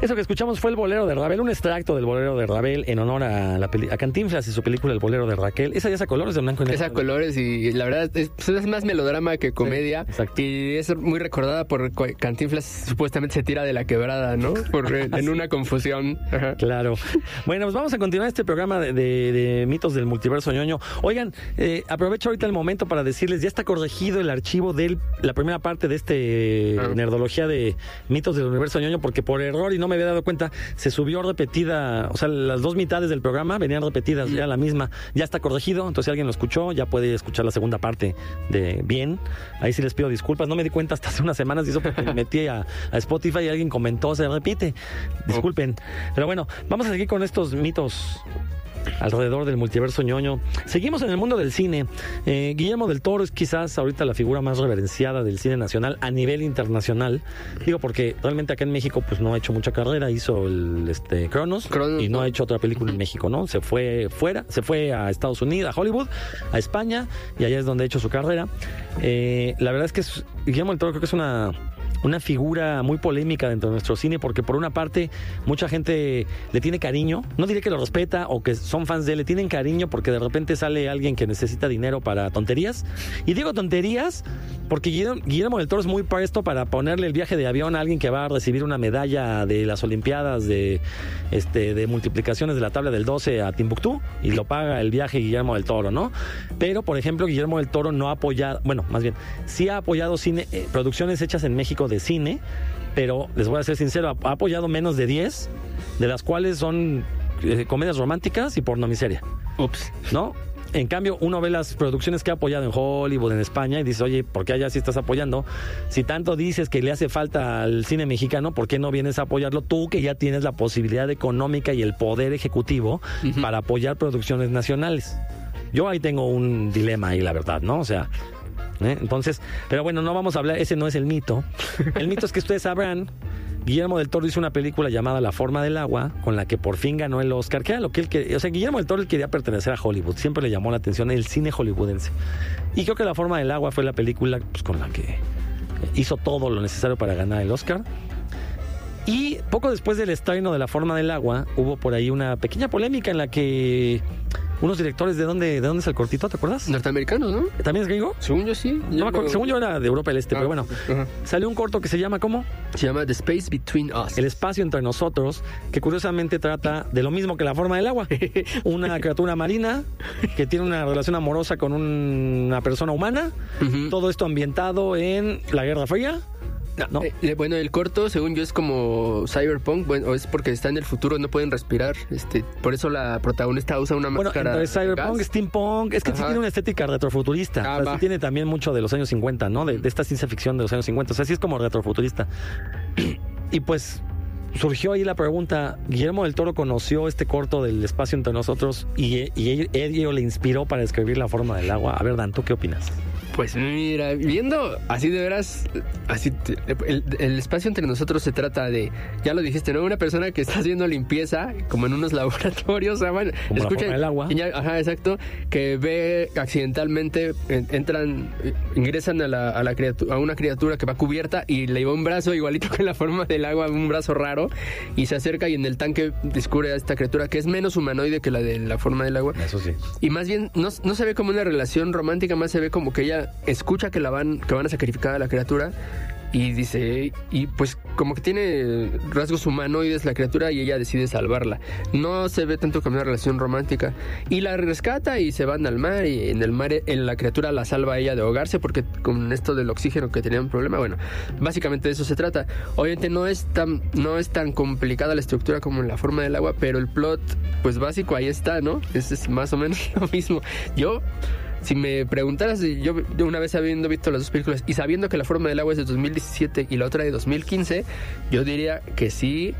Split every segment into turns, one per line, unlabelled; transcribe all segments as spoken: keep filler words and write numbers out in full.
Eso que escuchamos fue el bolero de Ravel, un extracto del bolero de Ravel en honor a, la peli- a Cantinflas y su película El bolero de Raquel. Esa ya es a colores de blanco y negro.
Es a colores y la verdad es, es más melodrama que comedia.
Sí,
y es muy recordada por Cantinflas supuestamente se tira de la quebrada, ¿no? Por, en
Sí.
una confusión. Ajá.
Claro. Bueno, pues vamos a continuar este programa de, de, de mitos del multiverso ñoño. Oigan, eh, aprovecho ahorita el momento para decirles, ya está corregido el archivo de la primera parte de este
Ah.
nerdología de mitos del universo ñoño, porque por error, y no me había dado cuenta, se subió repetida, o sea, las dos mitades del programa venían repetidas, ya la misma. Ya está corregido, entonces si alguien lo escuchó, ya puede escuchar la segunda parte de bien. Ahí sí les pido disculpas, no me di cuenta hasta hace unas semanas y eso porque me metí a, a Spotify y alguien comentó, se repite. Disculpen. Pero bueno, vamos a seguir con estos mitos alrededor del multiverso ñoño. Seguimos en el mundo del cine. Eh, Guillermo del Toro es quizás ahorita la figura más reverenciada del cine nacional a nivel internacional. Digo porque realmente acá en México pues no ha hecho mucha carrera. Hizo el este Cronos,
Cronos,
y no
¿no?
ha hecho otra película en México, ¿no? Se fue fuera, se fue a Estados Unidos, a Hollywood, a España, y allá es donde ha hecho su carrera. Eh, la verdad es que es, Guillermo del Toro creo que es una una figura muy polémica dentro de nuestro cine, porque por una parte mucha gente le tiene cariño, no diré que lo respeta o que son fans de él, le tienen cariño porque de repente sale alguien que necesita dinero para tonterías, y digo tonterías porque Guillermo, Guillermo del Toro es muy presto para ponerle el viaje de avión a alguien que va a recibir una medalla de las Olimpiadas de, este, de multiplicaciones de la tabla del doce a Timbuktu, y lo paga el viaje Guillermo del Toro, ¿no? Pero, por ejemplo, Guillermo del Toro no ha apoyado, bueno, más bien, sí ha apoyado cine, eh, producciones hechas en México de cine, pero les voy a ser sincero, ha, ha apoyado menos de diez, de las cuales son eh, comedias románticas y pornomiseria,
Ups.
¿no? En cambio, uno ve las producciones que ha apoyado en Hollywood, en España, y dice, oye, ¿por qué allá sí estás apoyando? Si tanto dices que le hace falta al cine mexicano, ¿por qué no vienes a apoyarlo tú, que ya tienes la posibilidad económica y el poder ejecutivo uh-huh. para apoyar producciones nacionales? Yo ahí tengo un dilema ahí, la verdad, ¿no? O sea, ¿eh? Entonces, pero bueno, no vamos a hablar, ese no es el mito. El mito es que ustedes sabrán, Guillermo del Toro hizo una película llamada La forma del agua, con la que por fin ganó el Oscar, que era lo que él quería. O sea, Guillermo del Toro él quería pertenecer a Hollywood, siempre le llamó la atención el cine hollywoodense. Y creo que La forma del agua fue la película pues, con la que hizo todo lo necesario para ganar el Oscar. Y poco después del estreno de La forma del agua, hubo por ahí una pequeña polémica en la que unos directores, ¿de dónde, de dónde es el cortito? ¿Te acuerdas?
Norteamericanos, ¿no?
¿También es gringo?
Según yo sí.
No me acuerdo, según yo era de Europa del Este,
ah,
pero bueno.
Uh-huh.
Salió un corto que se llama, ¿cómo?
Se llama The Space Between Us.
El espacio entre nosotros, que curiosamente trata de lo mismo que La forma del agua. Una criatura marina que tiene una relación amorosa con un, una persona humana. Uh-huh. Todo esto ambientado en la Guerra Fría.
No. Eh, bueno, el corto, según yo, es como cyberpunk. Bueno, es porque está en el futuro, no pueden respirar. Este, por eso la protagonista usa una
bueno,
máscara.
Bueno, cyberpunk, steampunk, es que Ajá. sí tiene una estética retrofuturista. Ah, o sea, sí tiene también mucho de los años cincuenta, ¿no? De, de esta ciencia ficción de los años cincuenta. O sea, sí es como retrofuturista. Y pues surgió ahí la pregunta, Guillermo del Toro conoció este corto del espacio entre nosotros y, y ello le inspiró para escribir La forma del agua. A ver, Dan, ¿tú qué opinas?
Pues mira, viendo así de veras, así el, el espacio entre nosotros se trata de, ya lo dijiste, ¿no? Una persona que está haciendo limpieza, como en unos laboratorios, o sea, bueno,
como
escucha,
la forma del agua.
Ya, ajá, exacto, que ve accidentalmente, entran, ingresan a, la, a, la criatura, a una criatura que va cubierta y le lleva un brazo igualito que la forma del agua, un brazo raro, y se acerca y en el tanque descubre a esta criatura que es menos humanoide que la de la forma del agua.
Eso sí.
Y más bien, no, no se ve como una relación romántica, más se ve como que ella escucha que la van que van a sacrificar a la criatura y dice, y pues como que tiene rasgos humanoides la criatura y ella decide salvarla. No se ve tanto como una relación romántica y la rescata y se van al mar y en el mar en la criatura la salva a ella de ahogarse porque con esto del oxígeno que tenía un problema. Bueno, básicamente de eso se trata. Obviamente no es tan no es tan complicada la estructura como en La forma del agua, pero el plot pues básico ahí está, ¿no? Es, es más o menos lo mismo. Yo Si me preguntaras, yo, yo una vez habiendo visto las dos películas y sabiendo que La forma del agua es de dos mil diecisiete y la otra de dos mil quince, yo diría que sí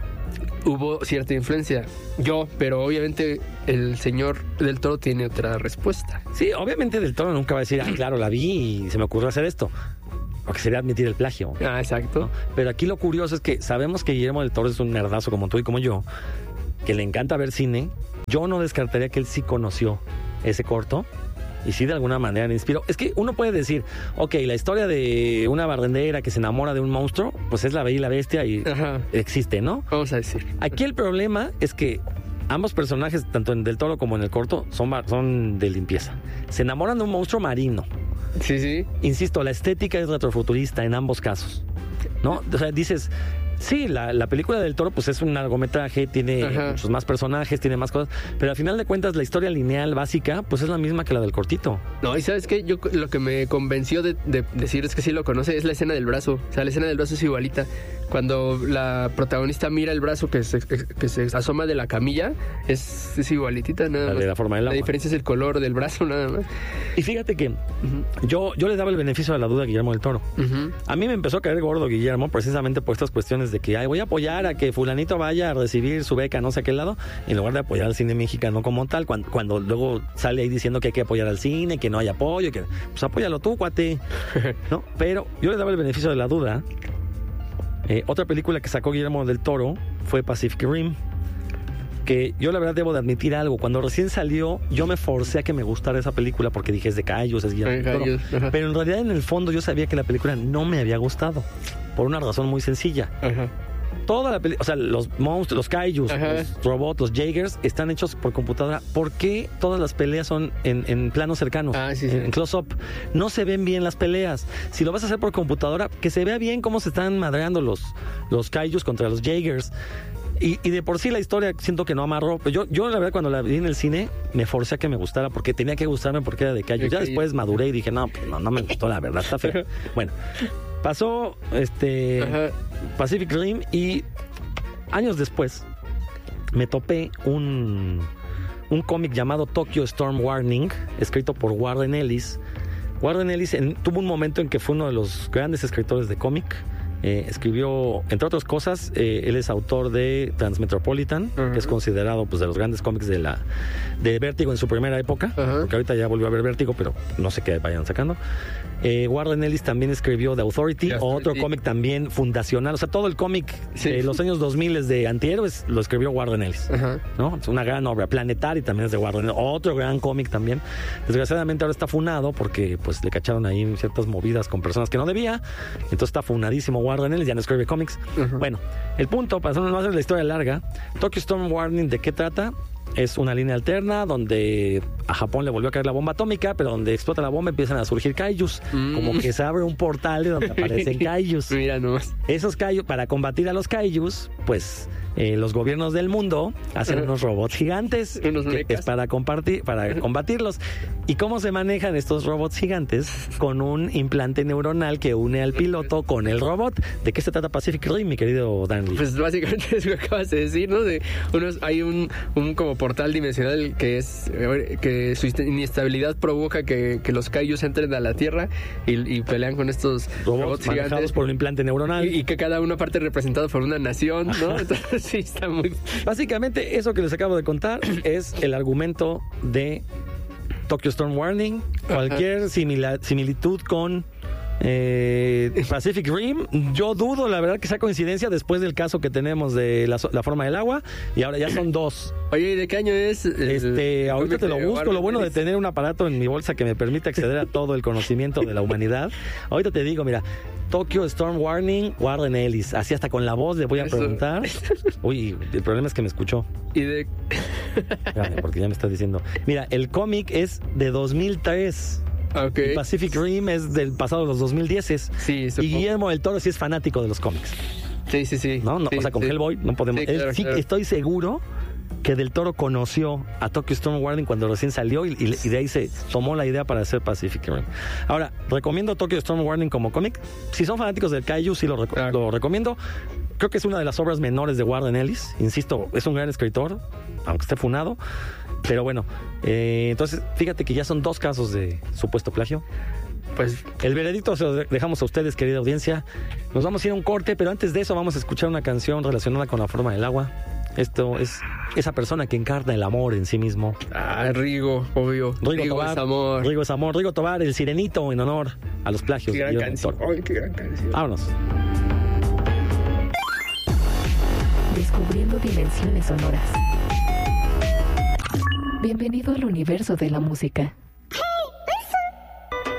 hubo cierta influencia. Yo, pero obviamente el señor del Toro tiene otra respuesta.
Sí, obviamente del Toro nunca va a decir, ah, claro, la vi y se me ocurrió hacer esto. Porque sería admitir el plagio.
Ah, exacto.
¿No? Pero aquí lo curioso es que sabemos que Guillermo del Toro es un nerdazo como tú y como yo, que le encanta ver cine. Yo no descartaría que él sí conoció ese corto y sí de alguna manera me inspiró. Es que uno puede decir, ok, la historia de una barrendera que se enamora de un monstruo, pues es La Bella y la Bestia y Ajá. existe, ¿no?
Vamos a decir.
Aquí el problema es que ambos personajes, tanto en Del Toro como en El Corto, son, son de limpieza. Se enamoran de un monstruo marino.
Sí, sí.
Insisto, la estética es retrofuturista en ambos casos, ¿no? O sea, dices... Sí, la, la película del Toro pues es un largometraje, tiene Ajá. muchos más personajes, tiene más cosas, pero al final de cuentas la historia lineal básica pues es la misma que la del cortito.
No, y ¿sabes qué? Yo lo que me convenció de, de decir es que sí lo conoce es la escena del brazo. O sea, la escena del brazo es igualita. Cuando la protagonista mira el brazo que se, que se asoma de la camilla, es, es igualitita, nada
la
más.
De la forma del agua.
La diferencia es el color del brazo, nada más.
Y fíjate que uh-huh. yo, yo le daba el beneficio de la duda a Guillermo del Toro. Uh-huh. A mí me empezó a caer gordo Guillermo precisamente por estas cuestiones de que ay, voy a apoyar a que fulanito vaya a recibir su beca no sé a qué lado, en lugar de apoyar al cine mexicano como tal, cuando, cuando luego sale ahí diciendo que hay que apoyar al cine, que no hay apoyo, que pues apóyalo tú, cuate. ¿No? Pero yo le daba el beneficio de la duda. Eh, otra película que sacó Guillermo del Toro fue Pacific Rim, que yo la verdad debo de admitir algo, cuando recién salió yo me forcé a que me gustara esa película porque dije es de Cayus, es Guillermo del Toro, pero en realidad en el fondo yo sabía que la película no me había gustado por una razón muy sencilla. Ajá. Toda la película, o sea, los monstruos, los kaijus, Ajá. los robots, los Jaegers están hechos por computadora. ¿Por qué todas las peleas son en, en planos cercanos, ah, sí, sí. en, en close-up? No se ven bien las peleas. Si lo vas a hacer por computadora, que se vea bien cómo se están madreando los, los kaijus contra los Jaegers. Y, y de por sí la historia siento que no amarró. Yo, yo la verdad cuando la vi en el cine me forcé a que me gustara porque tenía que gustarme porque era de kaijus. Ya después maduré y dije, no, pues no, no me gustó, la verdad, está feo. Bueno, pasó este Ajá. Pacific Rim y años después me topé un, un cómic llamado Tokyo Storm Warning, escrito por Warren Ellis. Warren Ellis en, tuvo un momento en que fue uno de los grandes escritores de cómic. Eh, escribió, entre otras cosas, eh, él es autor de Transmetropolitan, uh-huh. que es considerado pues de los grandes cómics de la de Vértigo en su primera época, uh-huh. porque ahorita ya volvió a ver Vértigo, pero no sé qué vayan sacando. Eh, Warren Ellis también escribió The Authority, The Authority. otro cómic también fundacional, o sea, todo el cómic sí. de los años dos mil de antihéroes lo escribió Warren Ellis, uh-huh. ¿no? Es una gran obra. Planetary también es de Warren Ellis, otro gran cómic también. Desgraciadamente ahora está funado porque pues le cacharon ahí ciertas movidas con personas que no debía, entonces está funadísimo Warren Ellis, ya no escribe cómics. Uh-huh. Bueno, el punto, para no hacer la historia larga, Tokyo Storm Warning, ¿de qué trata? Es una línea alterna donde a Japón le volvió a caer la bomba atómica, pero donde explota la bomba empiezan a surgir kaijus. Mm. Como que se abre un portal de donde aparecen kaijus.
Mira nomás.
Esos kaijus, para combatir a los kaijus, pues eh, los gobiernos del mundo hacen uh-huh. unos robots gigantes unos que es para compartir, para combatirlos. ¿Y cómo se manejan estos robots gigantes? Con un implante neuronal que une al piloto con el robot. ¿De qué se trata Pacific Rim, mi querido Dan Lee?
Pues básicamente es lo que acabas de decir, ¿no? De unos, hay un, un como portal dimensional que es que su inestabilidad provoca que, que los kaijus entren a la Tierra y, y pelean con estos robots, robots
manejados
gigantes
por un implante neuronal
y, y que cada uno parte representado por una nación, ¿no? Entonces sí está muy...
Básicamente eso que les acabo de contar es el argumento de Tokyo Storm Warning. Cualquier simila- similitud con Eh, Pacific Rim, yo dudo la verdad que sea coincidencia después del caso que tenemos de la, la forma del agua y ahora ya son dos.
Oye, ¿de qué año es?
Este, ahorita te lo busco, lo bueno de tener un aparato en mi bolsa que me permite acceder a todo el conocimiento de la humanidad. Ahorita te digo, mira, Tokyo Storm Warning, Warren Ellis, así hasta con la voz le voy a preguntar. Uy, el problema es que me escuchó.
Y de...
Espérame, porque ya me está diciendo. Mira, el cómic es de dos mil tres.
Okay.
Pacific Rim es del pasado de los dos mil diez.
Sí,
y Guillermo del Toro sí es fanático de los cómics.
Sí, sí, sí.
¿No? no
sí,
o sea, con
sí.
Hellboy no podemos...
Sí, claro,
sí
claro.
Estoy seguro que del Toro conoció a Tokyo Storm Warning cuando recién salió y, y, y de ahí se tomó la idea para hacer Pacific Rim. Ahora, recomiendo Tokyo Storm Warning como cómic. Si son fanáticos del Kaiju, sí lo, rec- claro. lo recomiendo. Creo que es una de las obras menores de Warren Ellis. Insisto, es un gran escritor, aunque esté funado. Pero bueno, eh, entonces fíjate que ya son dos casos de supuesto plagio. Pues el veredicto se lo dejamos a ustedes, querida audiencia. Nos vamos a ir a un corte, pero antes de eso vamos a escuchar una canción relacionada con la forma del agua. Esto es esa persona que encarna el amor en sí mismo.
Ah, Rigo, obvio.
Rigo,
Rigo
Tobar,
es amor.
Rigo es amor. Rigo Tobar, el sirenito en honor a los plagios.
Qué gran canción. Ay, qué gran canción.
Vámonos.
Descubriendo dimensiones sonoras. Bienvenido al universo de la música.